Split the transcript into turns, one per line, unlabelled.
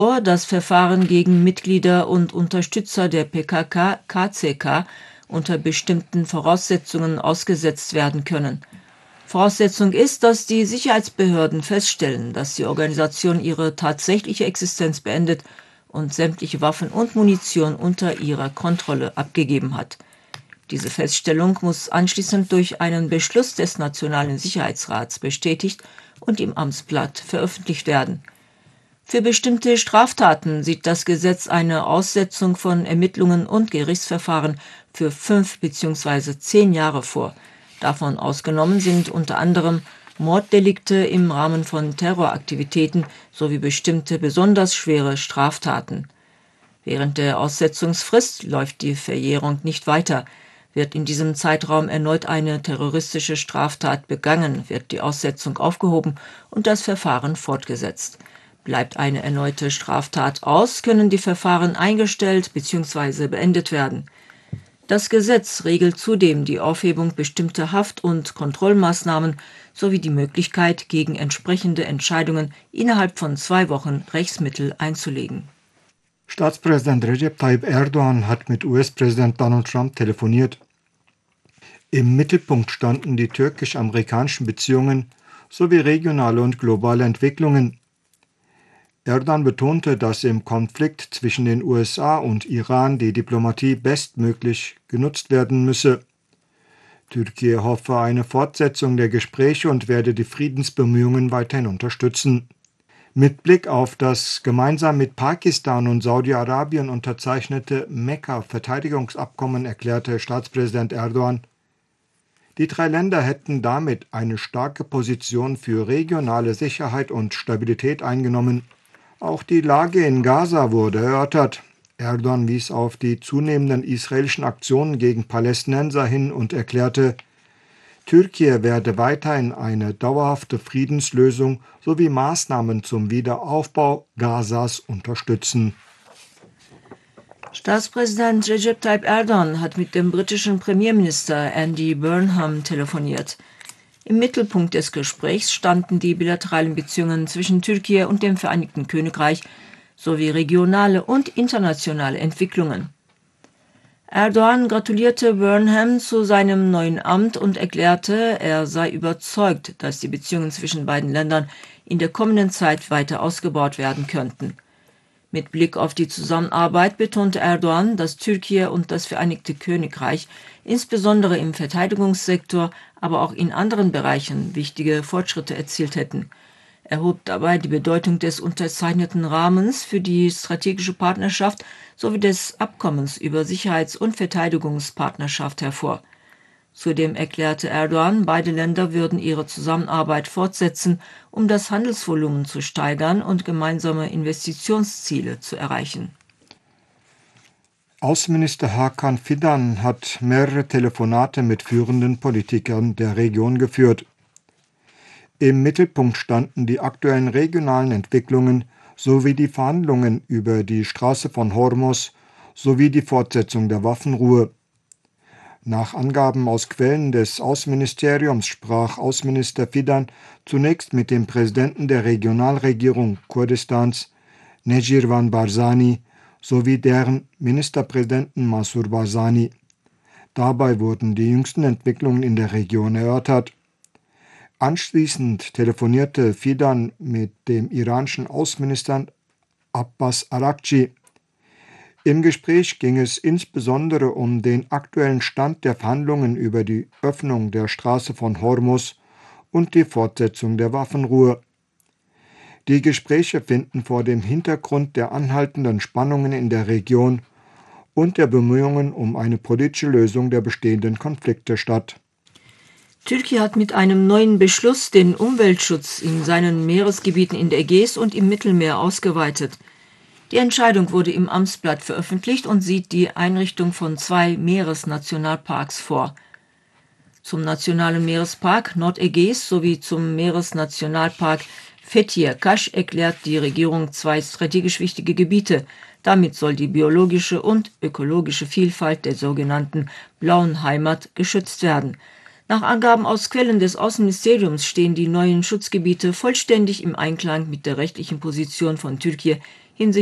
das Verfahren gegen Mitglieder und Unterstützer der PKK-KCK unter bestimmten Voraussetzungen ausgesetzt werden können. Voraussetzung ist, dass die Sicherheitsbehörden feststellen, dass die Organisation ihre tatsächliche Existenz beendet und sämtliche Waffen und Munition unter ihrer Kontrolle abgegeben hat. Diese Feststellung muss anschließend durch einen Beschluss des Nationalen Sicherheitsrats bestätigt und im Amtsblatt veröffentlicht werden. Für bestimmte Straftaten sieht das Gesetz eine Aussetzung von Ermittlungen und Gerichtsverfahren für 5 bzw. 10 Jahre vor. Davon ausgenommen sind unter anderem Morddelikte im Rahmen von Terroraktivitäten sowie bestimmte besonders schwere Straftaten. Während der Aussetzungsfrist läuft die Verjährung nicht weiter. Wird in diesem Zeitraum erneut eine terroristische Straftat begangen, wird die Aussetzung aufgehoben und das Verfahren fortgesetzt. Bleibt eine erneute Straftat aus, können die Verfahren eingestellt bzw. beendet werden. Das Gesetz regelt zudem die Aufhebung bestimmter Haft- und Kontrollmaßnahmen sowie die Möglichkeit, gegen entsprechende Entscheidungen innerhalb von 2 Wochen Rechtsmittel einzulegen.
Staatspräsident Recep Tayyip Erdogan hat mit US-Präsident Donald Trump telefoniert. Im Mittelpunkt standen die türkisch-amerikanischen Beziehungen sowie regionale und globale Entwicklungen. Erdogan betonte, dass im Konflikt zwischen den USA und Iran die Diplomatie bestmöglich genutzt werden müsse. Türkei hoffe eine Fortsetzung der Gespräche und werde die Friedensbemühungen weiterhin unterstützen. Mit Blick auf das gemeinsam mit Pakistan und Saudi-Arabien unterzeichnete Mekka-Verteidigungsabkommen erklärte Staatspräsident Erdogan, die 3 Länder hätten damit eine starke Position für regionale Sicherheit und Stabilität eingenommen. Auch die Lage in Gaza wurde erörtert. Erdogan wies auf die zunehmenden israelischen Aktionen gegen Palästinenser hin und erklärte, Türkei werde weiterhin eine dauerhafte Friedenslösung sowie Maßnahmen zum Wiederaufbau Gazas unterstützen.
Staatspräsident Recep Tayyip Erdogan hat mit dem britischen Premierminister Andy Burnham telefoniert. Im Mittelpunkt des Gesprächs standen die bilateralen Beziehungen zwischen Türkei und dem Vereinigten Königreich sowie regionale und internationale Entwicklungen. Erdogan gratulierte Burnham zu seinem neuen Amt und erklärte, er sei überzeugt, dass die Beziehungen zwischen beiden Ländern in der kommenden Zeit weiter ausgebaut werden könnten. Mit Blick auf die Zusammenarbeit betonte Erdogan, dass Türkei und das Vereinigte Königreich insbesondere im Verteidigungssektor, aber auch in anderen Bereichen wichtige Fortschritte erzielt hätten. Er hob dabei die Bedeutung des unterzeichneten Rahmens für die strategische Partnerschaft sowie des Abkommens über Sicherheits- und Verteidigungspartnerschaft hervor. Zudem erklärte Erdogan, beide Länder würden ihre Zusammenarbeit fortsetzen, um das Handelsvolumen zu steigern und gemeinsame Investitionsziele zu erreichen.
Außenminister Hakan Fidan hat mehrere Telefonate mit führenden Politikern der Region geführt. Im Mittelpunkt standen die aktuellen regionalen Entwicklungen sowie die Verhandlungen über die Straße von Hormuz sowie die Fortsetzung der Waffenruhe. Nach Angaben aus Quellen des Außenministeriums sprach Außenminister Fidan zunächst mit dem Präsidenten der Regionalregierung Kurdistans, Nejirvan Barzani, sowie deren Ministerpräsidenten Masur Barzani. Dabei wurden die jüngsten Entwicklungen in der Region erörtert. Anschließend telefonierte Fidan mit dem iranischen Außenminister Abbas Araghchi. Im Gespräch ging es insbesondere um den aktuellen Stand der Verhandlungen über die Öffnung der Straße von Hormuz und die Fortsetzung der Waffenruhe. Die Gespräche finden vor dem Hintergrund der anhaltenden Spannungen in der Region und der Bemühungen um eine politische Lösung der bestehenden Konflikte statt.
Türkei hat mit einem neuen Beschluss den Umweltschutz in seinen Meeresgebieten in der Ägäis und im Mittelmeer ausgeweitet. Die Entscheidung wurde im Amtsblatt veröffentlicht und sieht die Einrichtung von 2 Meeresnationalparks vor. Zum Nationalen Meerespark Nordägäis sowie zum Meeresnationalpark Fethiye-Kaş erklärt die Regierung 2 strategisch wichtige Gebiete. Damit soll die biologische und ökologische Vielfalt der sogenannten Blauen Heimat geschützt werden. Nach Angaben aus Quellen des Außenministeriums stehen die neuen Schutzgebiete vollständig im Einklang mit der rechtlichen Position von Türkei